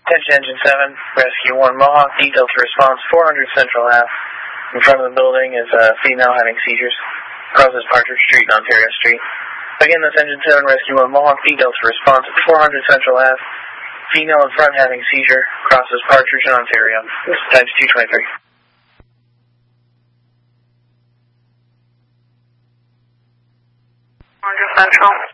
Attention Engine 7, Rescue 1 Mohawk, detail to response 400 Central Ave. In front of the building is a female having seizures. Crosses Partridge Street and Ontario Street. Again, this Engine 7, Rescue 1 Mohawk, detail to response at 400 Central Ave. Female in front having seizure. Crosses Partridge and Ontario. This is times 223. Central.